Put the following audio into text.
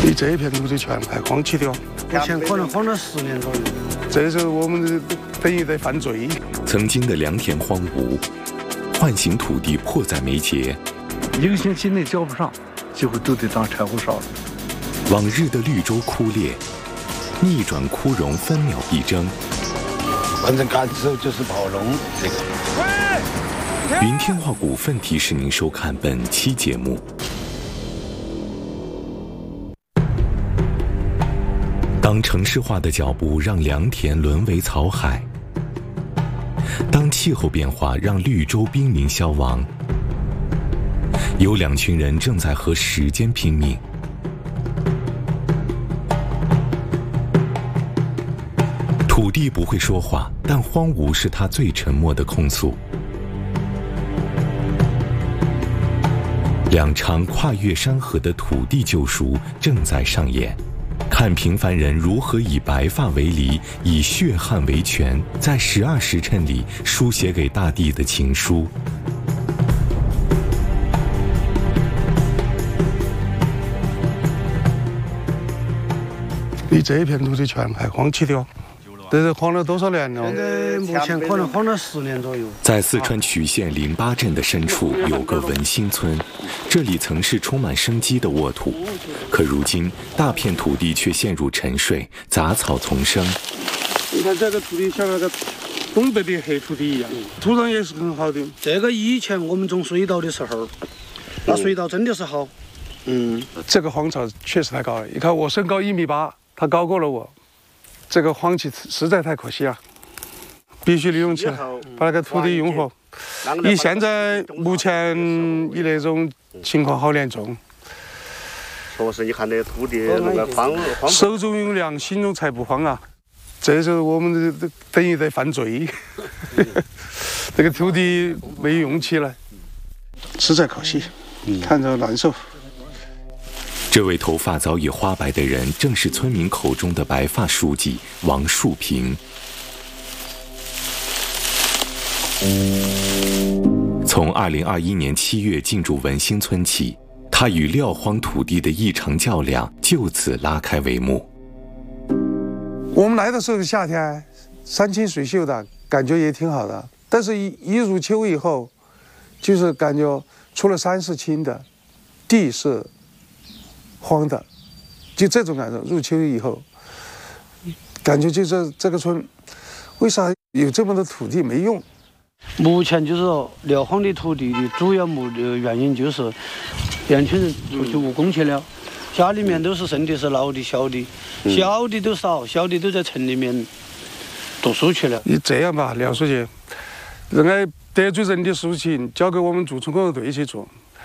你这一片土地全还荒弃的哦， 以前可能荒了10年左右。 这时候我们等于在犯罪。 曾经的良田荒芜，唤醒土地迫在眉睫。 1个星期内交不上，几乎都得当柴火烧了。 往日的绿洲枯裂，逆转枯荣分秒必争。 反正干的时候就是炮龙这个。 云天化股份提示您收看本期节目。当城市化的脚步让良田沦为草海，当气候变化让绿洲濒临消亡，有2群人正在和时间拼命。土地不会说话，但荒芜是它最沉默的控诉。2场跨越山河的土地救赎正在上演。看平凡人如何以白发为犁，以血汗为权，在12时辰里书写给大地的情书。 你这一片土地全还荒弃的哦，这是荒了多少年了？ 现在目前可能荒了10年左右。 在四川曲县08镇的深处有个文兴村，这里曾是充满生机的沃土，可如今大片土地却陷入沉睡，杂草丛生。 你看这个土地像那个东北的黑土地一样，土壤也是很好的。 这个以前我们种水稻的时候，那水稻真的是好。 这个荒草确实太高了，你看我身高1.8米，他高过了我。这个荒弃实在太可惜了，必须利用起来，把那个土地用活。以现在目前以那种情况好严重。 确实，你看那土地那个荒， 手中有粮，心中才不慌啊！这时候我们等于在犯罪，这个土地没用起来，实在可惜，看着难受。 这位头发早已花白的人，正是村民口中的白发书记王树平。从2021年7月进驻文兴村起，他与撂荒土地的一场较量就此拉开帷幕。 我们来的时候夏天山清水秀的，感觉也挺好的，但是一入秋以后，就是感觉除了山是青的，地是荒的，就这种感受。入秋以后，感觉就是这个村为啥有这么多土地没用？ 目前就是说撂荒的土地的主要原因就是年轻人出去务工去了，家里面都是剩的是老的小的，小的都少，小的都在城里面读书去了。 你这样吧，廖书记，人家得罪人的事情交给我们驻村工作队去做，